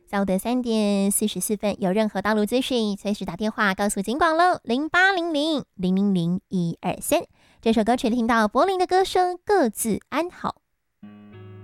下午的3:44，有任何道路资讯，随时打电话告诉警广喽，0800-000-123。这首歌曲听到柏林的歌声，各自安好。